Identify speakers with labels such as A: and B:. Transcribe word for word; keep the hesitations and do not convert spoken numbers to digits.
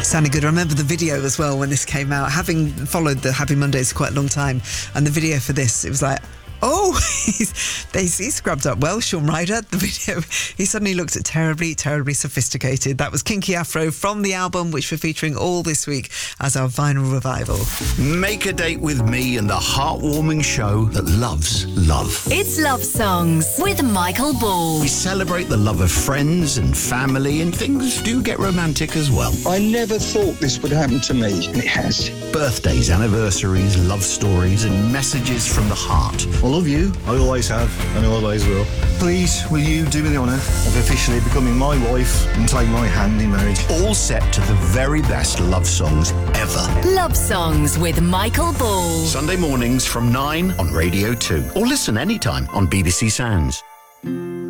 A: Sounded good. I remember the video as well when this came out, having followed the Happy Mondays for quite a long time, and the video for this, it was like, oh, he's, he scrubbed up well, Shaun Ryder. The video, he suddenly looked terribly, terribly sophisticated. That was Kinky Afro from the album, which we're featuring all this week as our vinyl revival.
B: Make a date with me and the heartwarming show that loves love.
C: It's Love Songs with Michael Ball.
B: We celebrate the love of friends and family, and things do get romantic as well.
D: I never thought this would happen to me, and it has.
B: Birthdays, anniversaries, love stories, and messages from the heart.
E: I love you. I always have, and I always will. Please, will you do me the honour of officially becoming my wife and take my hand in marriage?
B: All set to the very best love songs ever.
C: Love Songs with Michael Ball.
B: Sunday mornings from nine on Radio two. Or listen anytime on B B C Sounds.